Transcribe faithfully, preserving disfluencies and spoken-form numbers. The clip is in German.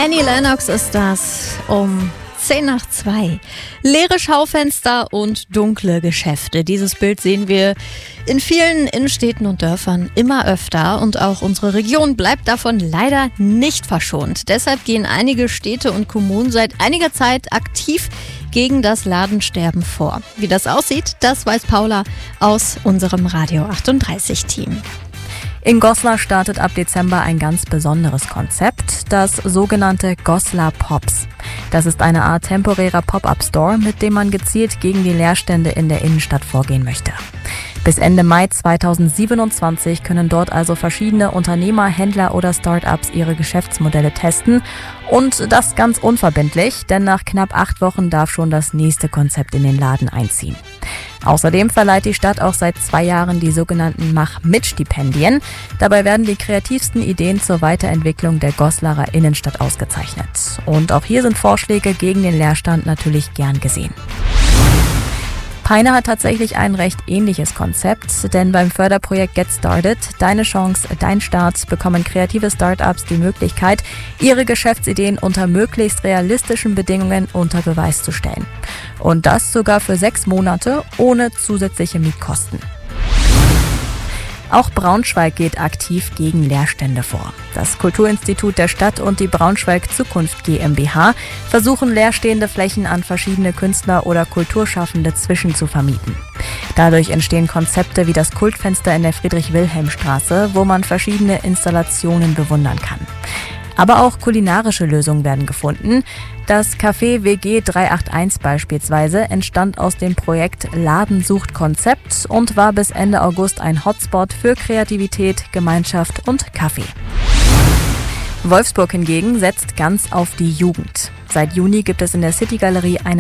Annie Lennox ist das um zehn nach zwei. Leere Schaufenster und dunkle Geschäfte. Dieses Bild sehen wir in vielen Innenstädten und Dörfern immer öfter und auch unsere Region bleibt davon leider nicht verschont. Deshalb gehen einige Städte und Kommunen seit einiger Zeit aktiv gegen das Ladensterben vor. Wie das aussieht, das weiß Paula aus unserem Radio achtunddreißig Team. In Goslar startet ab Dezember ein ganz besonderes Konzept, das sogenannte Goslar Pops. Das ist eine Art temporärer Pop-up-Store, mit dem man gezielt gegen die Leerstände in der Innenstadt vorgehen möchte. Bis Ende Mai zweitausendsiebenundzwanzig können dort also verschiedene Unternehmer, Händler oder Start-ups ihre Geschäftsmodelle testen. Und das ganz unverbindlich, denn nach knapp acht Wochen darf schon das nächste Konzept in den Laden einziehen. Außerdem verleiht die Stadt auch seit zwei Jahren die sogenannten Mach-mit-Stipendien. Dabei werden die kreativsten Ideen zur Weiterentwicklung der Goslarer Innenstadt ausgezeichnet. Und auch hier sind Vorschläge gegen den Leerstand natürlich gern gesehen. Peine hat tatsächlich ein recht ähnliches Konzept, denn beim Förderprojekt Get Started, Deine Chance, Dein Start, bekommen kreative Startups die Möglichkeit, ihre Geschäftsideen unter möglichst realistischen Bedingungen unter Beweis zu stellen. Und das sogar für sechs Monate ohne zusätzliche Mietkosten. Auch Braunschweig geht aktiv gegen Leerstände vor. Das Kulturinstitut der Stadt und die Braunschweig Zukunft GmbH versuchen leerstehende Flächen an verschiedene Künstler oder Kulturschaffende zwischen zu vermieten. Dadurch entstehen Konzepte wie das Kultfenster in der Friedrich-Wilhelm-Straße, wo man verschiedene Installationen bewundern kann. Aber auch kulinarische Lösungen werden gefunden. Das Café W G dreihunderteinundachtzig beispielsweise entstand aus dem Projekt Laden sucht Konzept und war bis Ende August ein Hotspot für Kreativität, Gemeinschaft und Kaffee. Wolfsburg hingegen setzt ganz auf die Jugend. Seit Juni gibt es in der City Galerie eine